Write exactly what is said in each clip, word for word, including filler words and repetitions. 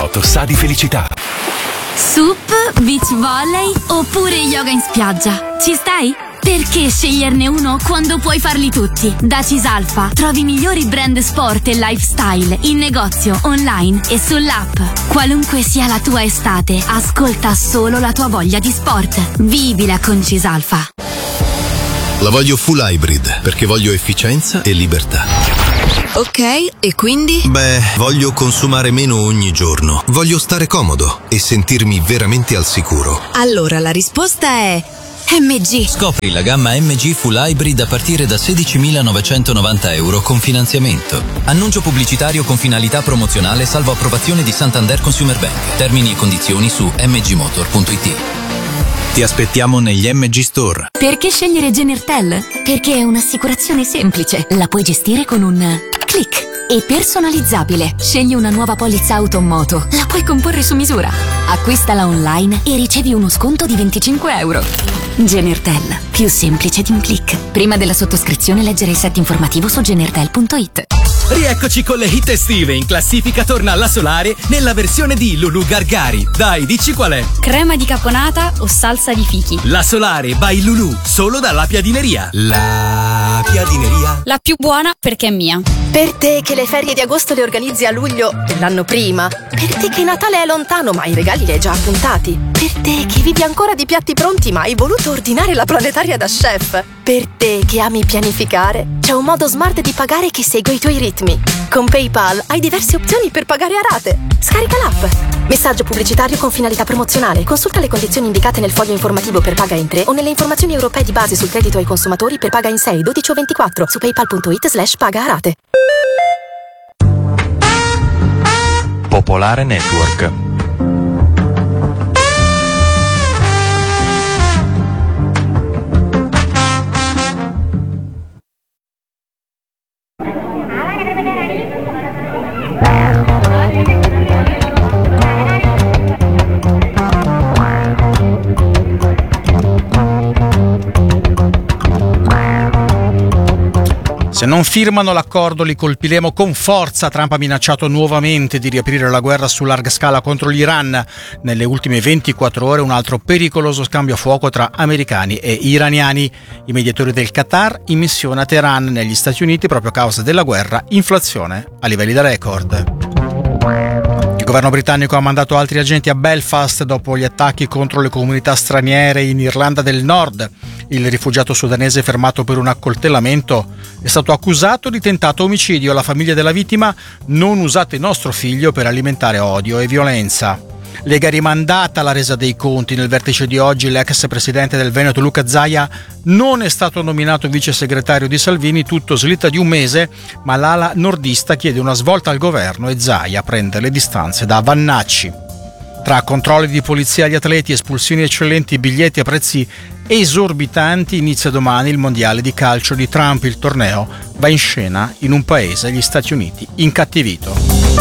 Moto sa di felicità. Sup, beach volley oppure yoga in spiaggia? Ci stai? Perché sceglierne uno quando puoi farli tutti? Da Cisalfa trovi i migliori brand sport e lifestyle in negozio, online e sull'app. Qualunque sia la tua estate, ascolta solo la tua voglia di sport. Vivila con Cisalfa. La voglio full hybrid perché voglio efficienza e libertà. Ok, e quindi? Beh, voglio consumare meno ogni giorno. Voglio stare comodo e sentirmi veramente al sicuro. Allora la risposta è M G. Scopri la gamma M G Full Hybrid a partire da sedicimilanovecentovananta euro con finanziamento. Annuncio pubblicitario con finalità promozionale salvo approvazione di Santander Consumer Bank. Termini e condizioni su m g motor punto i t. Ti aspettiamo negli M G Store. Perché scegliere Genertel? Perché è un'assicurazione semplice. La puoi gestire con un click. E personalizzabile. Scegli una nuova polizza auto o moto. La puoi comporre su misura. Acquistala online e ricevi uno sconto di venticinque euro. Genertel. Più semplice di un click. Prima della sottoscrizione leggere il set informativo su genertel punto it. Rieccoci con le hit estive. In classifica torna la Solare nella versione di Lulu Gargari. Dai, dici qual è? Crema di caponata o salsa di fichi? La Solare by Lulu, solo dalla Piadineria. La Piadineria. La più buona perché è mia. Per te che le ferie di agosto le organizzi a luglio dell'anno prima. Per te che Natale è lontano ma i regali li hai già appuntati. Per te che vivi ancora di piatti pronti ma hai voluto ordinare la planetaria da chef. Per te che ami pianificare, c'è un modo smart di pagare che segue i tuoi ritmi. Con PayPal hai diverse opzioni per pagare a rate. Scarica l'app. Messaggio pubblicitario con finalità promozionale. Consulta le condizioni indicate nel foglio informativo per paga in tre o nelle informazioni europee di base sul credito ai consumatori per paga in sei, dodici o ventiquattro su paypal punto it slash paga a rate. Popolare Network. Se non firmano l'accordo li colpiremo con forza. Trump ha minacciato nuovamente di riaprire la guerra su larga scala contro l'Iran. Nelle ultime ventiquattro ore un altro pericoloso scambio a fuoco tra americani e iraniani. I mediatori del Qatar in missione a Teheran negli Stati Uniti proprio a causa della guerra, inflazione a livelli da record. Il governo britannico ha mandato altri agenti a Belfast dopo gli attacchi contro le comunità straniere in Irlanda del Nord. Il rifugiato sudanese fermato per un accoltellamento è stato accusato di tentato omicidio. La famiglia della vittima: non usate nostro figlio per alimentare odio e violenza. Lega rimandata la resa dei conti. Nel vertice di oggi l'ex presidente del Veneto Luca Zaia non è stato nominato vice segretario di Salvini, tutto slitta di un mese, ma l'ala nordista chiede una svolta al governo e Zaia prende le distanze da Vannacci. Tra controlli di polizia agli atleti, espulsioni eccellenti, biglietti a prezzi esorbitanti, inizia domani il mondiale di calcio di Trump. Il torneo va in scena in un paese, gli Stati Uniti, incattivito.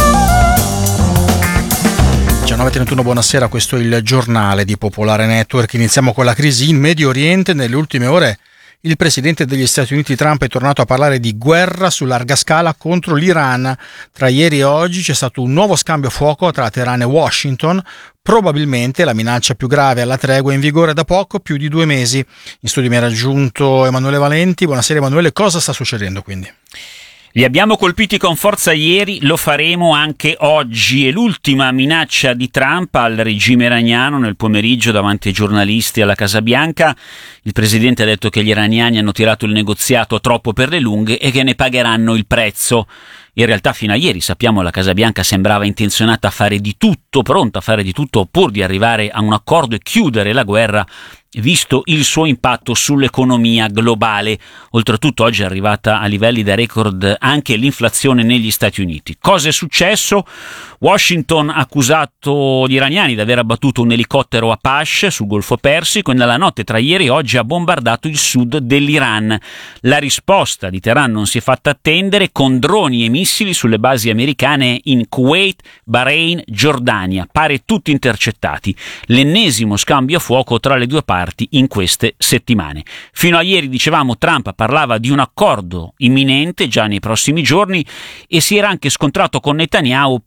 diciannove e trentuno, buonasera, questo è il giornale di Popolare Network. Iniziamo con la crisi in Medio Oriente. Nelle ultime ore il presidente degli Stati Uniti Trump è tornato a parlare di guerra su larga scala contro l'Iran. Tra ieri e oggi c'è stato un nuovo scambio a fuoco tra Teheran e Washington, probabilmente la minaccia più grave alla tregua in vigore da poco, più di due mesi. In studio mi ha raggiunto Emanuele Valenti. Buonasera Emanuele, cosa sta succedendo quindi? Li abbiamo colpiti con forza ieri, lo faremo anche oggi. È l'ultima minaccia di Trump al regime iraniano nel pomeriggio davanti ai giornalisti alla Casa Bianca. Il presidente ha detto che gli iraniani hanno tirato il negoziato troppo per le lunghe e che ne pagheranno il prezzo. In realtà fino a ieri, sappiamo, la Casa Bianca sembrava intenzionata a fare di tutto, pronta a fare di tutto pur di arrivare a un accordo e chiudere la guerra, visto il suo impatto sull'economia globale. Oltretutto oggi è arrivata a livelli da record anche l'inflazione negli Stati Uniti. Cosa è successo? Washington ha accusato gli iraniani di aver abbattuto un elicottero Apache sul Golfo Persico e nella notte tra ieri e oggi ha bombardato il sud dell'Iran. La risposta di Teheran non si è fatta attendere, con droni e missili sulle basi americane in Kuwait, Bahrain, Giordania, pare tutti intercettati. L'ennesimo scambio a fuoco tra le due parti in queste settimane. Fino a ieri, dicevamo, Trump parlava di un accordo imminente già nei prossimi giorni e si era anche scontrato con Netanyahu per i contenuti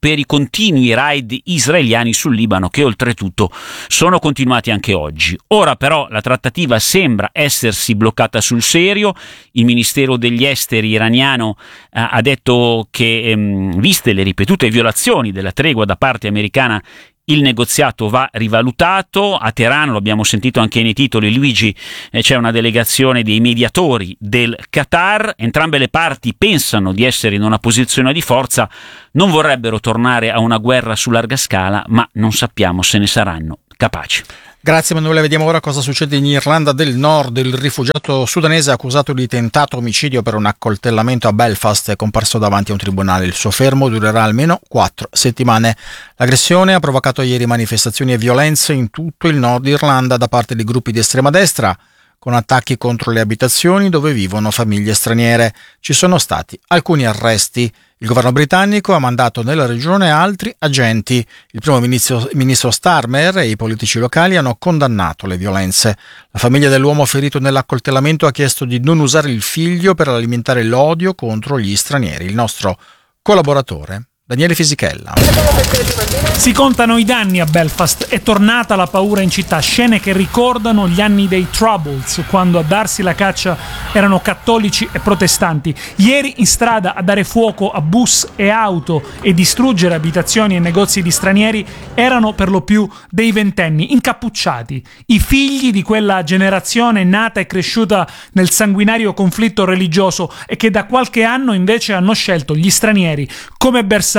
continui raid israeliani sul Libano, che oltretutto sono continuati anche oggi. Ora però la trattativa sembra essersi bloccata sul serio. Il Ministero degli Esteri iraniano eh, ha detto che ehm, viste le ripetute violazioni della tregua da parte americana, il negoziato va rivalutato. A Teheran, lo abbiamo sentito anche nei titoli, Luigi, eh, c'è una delegazione dei mediatori del Qatar. Entrambe le parti pensano di essere in una posizione di forza, non vorrebbero tornare a una guerra su larga scala, ma non sappiamo se ne saranno capaci. Grazie Emanuele, vediamo ora cosa succede in Irlanda del Nord. Il rifugiato sudanese accusato di tentato omicidio per un accoltellamento a Belfast è comparso davanti a un tribunale. Il suo fermo durerà almeno quattro settimane. L'aggressione ha provocato ieri manifestazioni e violenze in tutto il Nord Irlanda da parte di gruppi di estrema destra, con attacchi contro le abitazioni dove vivono famiglie straniere. Ci sono stati alcuni arresti. Il governo britannico ha mandato nella regione altri agenti. Il primo ministro, ministro Starmer e i politici locali hanno condannato le violenze. La famiglia dell'uomo ferito nell'accoltellamento ha chiesto di non usare il figlio per alimentare l'odio contro gli stranieri. Il nostro collaboratore Daniele Fisichella. Si contano i danni a Belfast, è tornata la paura in città, scene che ricordano gli anni dei Troubles, quando a darsi la caccia erano cattolici e protestanti. Ieri in strada a dare fuoco a bus e auto e distruggere abitazioni e negozi di stranieri erano per lo più dei ventenni, incappucciati, i figli di quella generazione nata e cresciuta nel sanguinario conflitto religioso e che da qualche anno invece hanno scelto gli stranieri come bersaglio.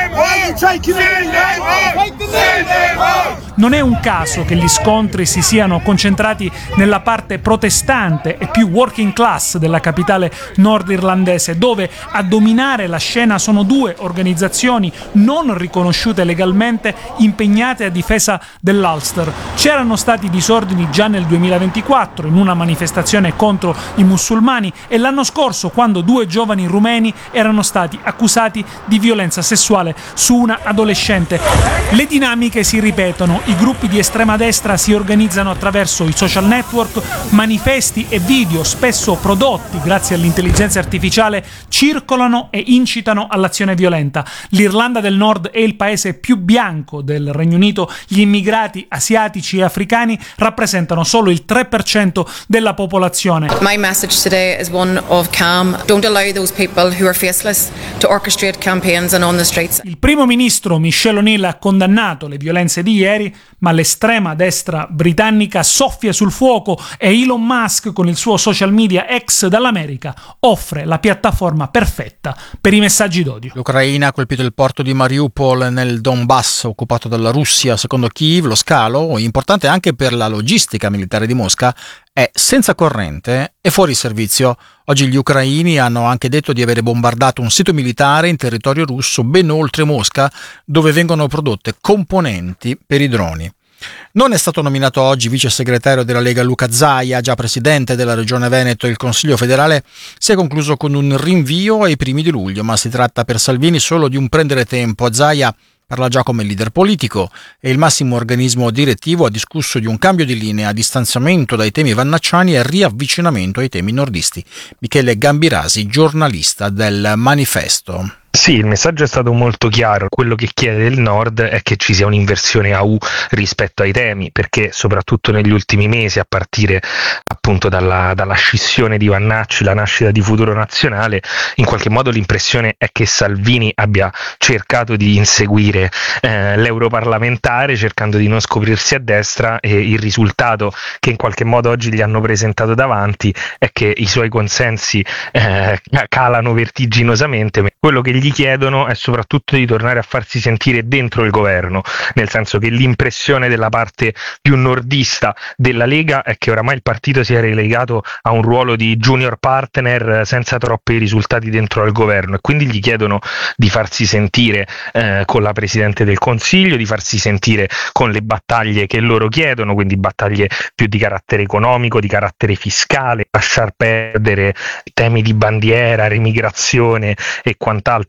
Non è un caso che gli scontri si siano concentrati nella parte protestante e più working class della capitale nordirlandese, dove a dominare la scena sono due organizzazioni non riconosciute legalmente impegnate a difesa dell'Ulster. C'erano stati disordini già nel duemilaventiquattro in una manifestazione contro i musulmani e l'anno scorso quando due giovani rumeni erano stati accusati di violenza sessuale su una adolescente. Le dinamiche si ripetono, i gruppi di estrema destra si organizzano attraverso i social network, manifesti e video spesso prodotti grazie all'intelligenza artificiale circolano e incitano all'azione violenta. L'Irlanda del Nord è il paese più bianco del Regno Unito, gli immigrati asiatici e africani rappresentano solo il tre per cento della popolazione. My message today is one of calm. Don't allow those people who are faceless to orchestrate campaigns and on the streets. Il primo ministro Michelle O'Neill ha condannato le violenze di ieri, ma l'estrema destra britannica soffia sul fuoco e Elon Musk, con il suo social media X dall'America, offre la piattaforma perfetta per i messaggi d'odio. L'Ucraina ha colpito il porto di Mariupol nel Donbass occupato dalla Russia. Secondo Kiev lo scalo, importante anche per la logistica militare di Mosca, è senza corrente e fuori servizio. Oggi gli ucraini hanno anche detto di avere bombardato un sito militare in territorio russo ben oltre Mosca, dove vengono prodotte componenti per i droni. Non è stato nominato oggi vice segretario della Lega Luca Zaia, già presidente della Regione Veneto. Il Consiglio federale si è concluso con un rinvio ai primi di luglio, ma si tratta per Salvini solo di un prendere tempo. Zaia parla già come leader politico e il massimo organismo direttivo ha discusso di un cambio di linea, distanziamento dai temi vannacciani e riavvicinamento ai temi nordisti. Michele Gambirasi, giornalista del Manifesto. Sì, il messaggio è stato molto chiaro. Quello che chiede il Nord è che ci sia un'inversione a U rispetto ai temi, perché soprattutto negli ultimi mesi, a partire appunto dalla, dalla scissione di Vannacci, la nascita di Futuro Nazionale, in qualche modo l'impressione è che Salvini abbia cercato di inseguire eh, l'europarlamentare, cercando di non scoprirsi a destra, e il risultato che in qualche modo oggi gli hanno presentato davanti è che i suoi consensi eh, calano vertiginosamente. Quello che gli chiedono è soprattutto di tornare a farsi sentire dentro il governo, nel senso che l'impressione della parte più nordista della Lega è che oramai il partito sia relegato a un ruolo di junior partner senza troppi risultati dentro al governo, e quindi gli chiedono di farsi sentire eh, con la Presidente del Consiglio, di farsi sentire con le battaglie che loro chiedono, quindi battaglie più di carattere economico, di carattere fiscale, lasciar perdere temi di bandiera, remigrazione e quant'altro,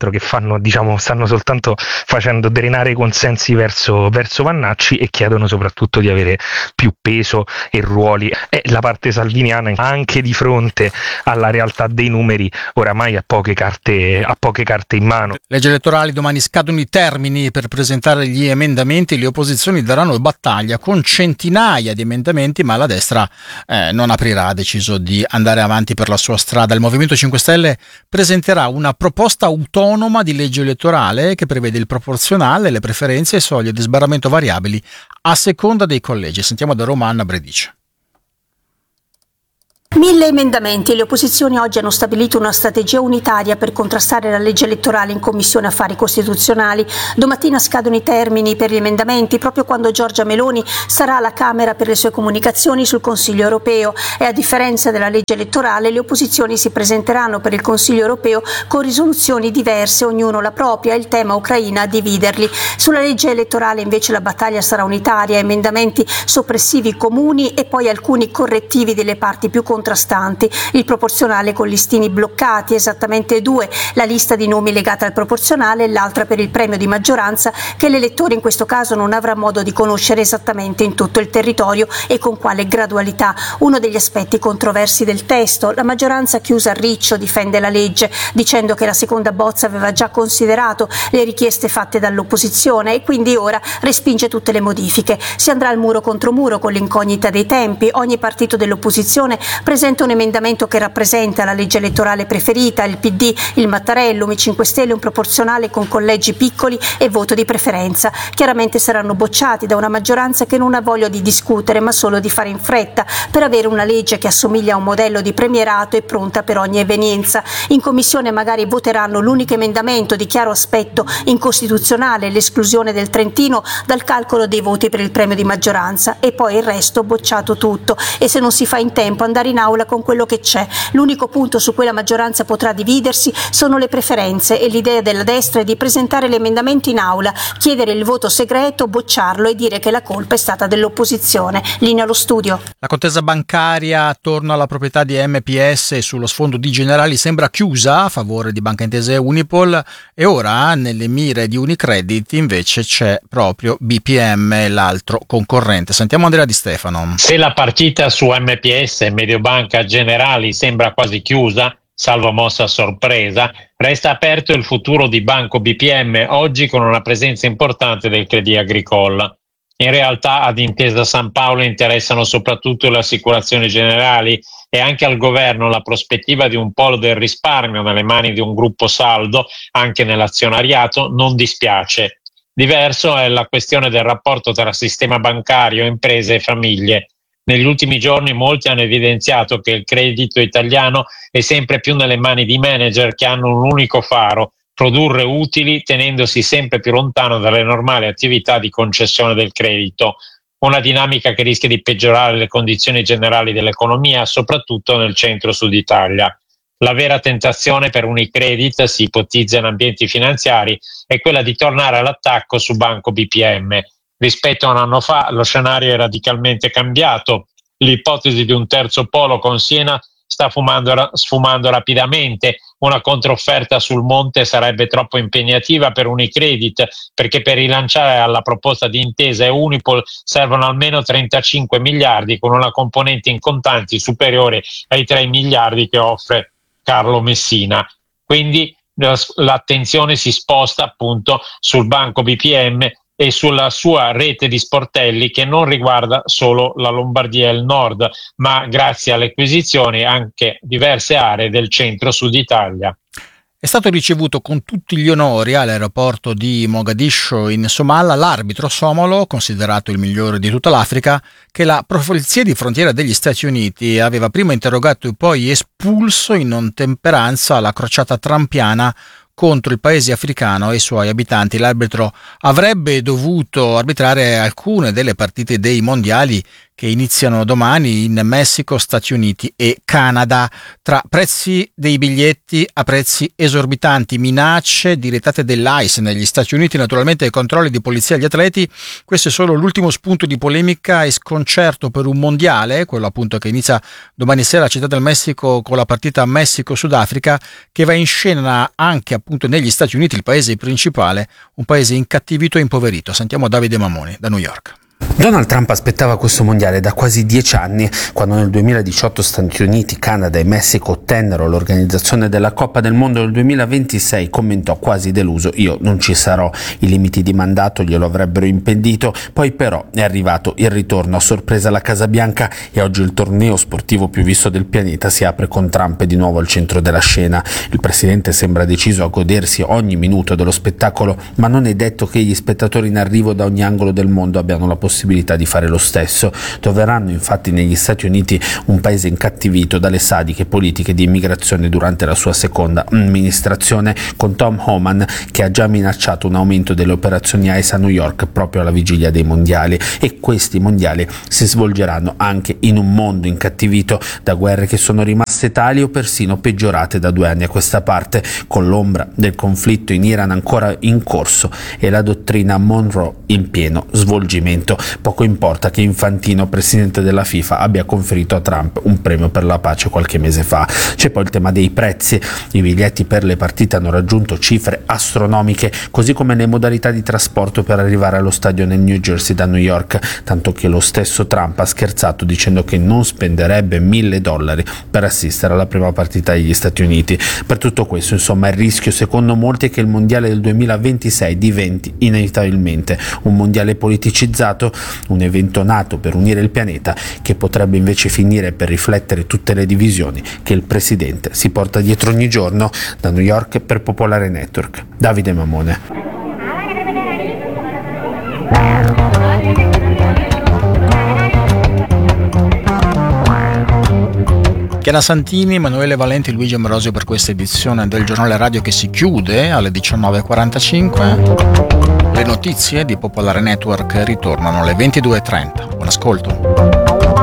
altro che fanno, diciamo, stanno soltanto facendo drenare i consensi verso, verso Vannacci, e chiedono soprattutto di avere più peso e ruoli. E la parte salviniana, anche di fronte alla realtà dei numeri, oramai ha poche carte, ha poche carte in mano. Legge elettorali, domani scadono i termini per presentare gli emendamenti, le opposizioni daranno battaglia con centinaia di emendamenti, ma la destra eh, non aprirà, ha deciso di andare avanti per la sua strada. Il Movimento cinque Stelle presenterà una proposta autonoma di legge elettorale che prevede il proporzionale, le preferenze e soglie di sbarramento variabili a seconda dei collegi. Sentiamo da Roma Anna Bredice. Mille emendamenti e le opposizioni oggi hanno stabilito una strategia unitaria per contrastare la legge elettorale in Commissione Affari Costituzionali. Domattina scadono i termini per gli emendamenti, proprio quando Giorgia Meloni sarà alla Camera per le sue comunicazioni sul Consiglio europeo, e a differenza della legge elettorale le opposizioni si presenteranno per il Consiglio europeo con risoluzioni diverse, ognuno la propria, e il tema Ucraina a dividerli. Sulla legge elettorale invece la battaglia sarà unitaria, emendamenti soppressivi comuni e poi alcuni correttivi delle parti più contrastanti. Il proporzionale con listini bloccati, esattamente due, la lista di nomi legata al proporzionale e l'altra per il premio di maggioranza che l'elettore in questo caso non avrà modo di conoscere esattamente in tutto il territorio e con quale gradualità. Uno degli aspetti controversi del testo: la maggioranza chiusa a riccio difende la legge dicendo che la seconda bozza aveva già considerato le richieste fatte dall'opposizione e quindi ora respinge tutte le modifiche. Si andrà al muro contro muro con l'incognita dei tempi. Ogni partito dell'opposizione presenta un emendamento che rappresenta la legge elettorale preferita, il P D, il Mattarellum, i cinque Stelle un proporzionale con collegi piccoli e voto di preferenza. Chiaramente saranno bocciati da una maggioranza che non ha voglia di discutere ma solo di fare in fretta per avere una legge che assomiglia a un modello di premierato e pronta per ogni evenienza. In commissione magari voteranno l'unico emendamento di chiaro aspetto incostituzionale, l'esclusione del Trentino dal calcolo dei voti per il premio di maggioranza, e poi il resto bocciato tutto, e se non si fa in tempo andare in aula con quello che c'è. L'unico punto su cui la maggioranza potrà dividersi sono le preferenze, e l'idea della destra è di presentare l'emendamento in aula, chiedere il voto segreto, bocciarlo e dire che la colpa è stata dell'opposizione. Linea allo studio. La contesa bancaria attorno alla proprietà di M P S sullo sfondo di Generali sembra chiusa a favore di Banca Intesa e Unipol, e ora nelle mire di Unicredit invece c'è proprio B P M, l'altro concorrente. Sentiamo Andrea Di Stefano. Se la partita su M P S, Mediobanca, Generali sembra quasi chiusa, salvo mossa a sorpresa, resta aperto il futuro di Banco B P M, oggi con una presenza importante del Crédit Agricole. In realtà ad Intesa Sanpaolo interessano soprattutto le assicurazioni generali, e anche al governo la prospettiva di un polo del risparmio nelle mani di un gruppo saldo, anche nell'azionariato, non dispiace. Diverso è la questione del rapporto tra sistema bancario, imprese e famiglie. Negli ultimi giorni molti hanno evidenziato che il credito italiano è sempre più nelle mani di manager che hanno un unico faro: produrre utili tenendosi sempre più lontano dalle normali attività di concessione del credito. Una dinamica che rischia di peggiorare le condizioni generali dell'economia, soprattutto nel centro-sud Italia. La vera tentazione per Unicredit, si ipotizza in ambienti finanziari, è quella di tornare all'attacco su Banco B P M. Rispetto a un anno fa lo scenario è radicalmente cambiato. L'ipotesi di un terzo polo con Siena sta fumando, sfumando rapidamente. Una controfferta sul monte sarebbe troppo impegnativa per Unicredit, perché per rilanciare alla proposta di Intesa e Unipol servono almeno trentacinque miliardi, con una componente in contanti superiore ai tre miliardi che offre Carlo Messina. Quindi l'attenzione si sposta appunto sul Banco B P M e sulla sua rete di sportelli, che non riguarda solo la Lombardia e il nord, ma grazie alle acquisizioni anche diverse aree del centro-sud Italia. È stato ricevuto con tutti gli onori all'aeroporto di Mogadiscio in Somalia l'arbitro somalo, considerato il migliore di tutta l'Africa, che la Polizia di Frontiera degli Stati Uniti aveva prima interrogato e poi espulso in ottemperanza alla crociata trampiana contro il paese africano e i suoi abitanti. L'arbitro avrebbe dovuto arbitrare alcune delle partite dei mondiali che iniziano domani in Messico, Stati Uniti e Canada. Tra prezzi dei biglietti a prezzi esorbitanti, minacce direttate dell'I C E negli Stati Uniti, naturalmente i controlli di polizia agli atleti, questo è solo l'ultimo spunto di polemica e sconcerto per un mondiale, quello appunto che inizia domani sera a Città del Messico con la partita Messico-Sudafrica, che va in scena anche appunto negli Stati Uniti, il paese principale, un paese incattivito e impoverito. Sentiamo Davide Mamoni da New York. Donald Trump aspettava questo mondiale da quasi dieci anni, quando nel duemiladiciotto Stati Uniti, Canada e Messico ottennero l'organizzazione della Coppa del Mondo. Nel duemilaventisei commentò quasi deluso: io non ci sarò, i limiti di mandato glielo avrebbero impedito. Poi però è arrivato il ritorno a sorpresa alla Casa Bianca e oggi il torneo sportivo più visto del pianeta si apre con Trump di nuovo al centro della scena. Il presidente sembra deciso a godersi ogni minuto dello spettacolo, ma non è detto che gli spettatori in arrivo da ogni angolo del mondo abbiano la possibilità di fare lo stesso. Troveranno infatti negli Stati Uniti un paese incattivito dalle sadiche politiche di immigrazione durante la sua seconda amministrazione, con Tom Homan che ha già minacciato un aumento delle operazioni I C E a New York proprio alla vigilia dei mondiali. E questi mondiali si svolgeranno anche in un mondo incattivito da guerre che sono rimaste tali o persino peggiorate da due anni a questa parte, con l'ombra del conflitto in Iran ancora in corso e la dottrina Monroe in pieno svolgimento. Poco importa che Infantino, presidente della FIFA, abbia conferito a Trump un premio per la pace qualche mese fa. C'è poi il tema dei prezzi. I biglietti per le partite hanno raggiunto cifre astronomiche, così come le modalità di trasporto per arrivare allo stadio nel New Jersey da New York, tanto che lo stesso Trump ha scherzato dicendo che non spenderebbe mille dollari per assistere alla prima partita degli Stati Uniti. Per tutto questo, insomma, il rischio secondo molti è che il mondiale del duemilaventisei diventi inevitabilmente un mondiale politicizzato, un evento nato per unire il pianeta che potrebbe invece finire per riflettere tutte le divisioni che il presidente si porta dietro ogni giorno. Da New York per Popolare Network, Davide Mamone. Chiara Santini, Emanuele Valenti, Luigi Ambrosio per questa edizione del giornale radio che si chiude alle diciannove e quarantacinque. Le notizie di Popolare Network ritornano alle ventidue e trenta. Buon ascolto.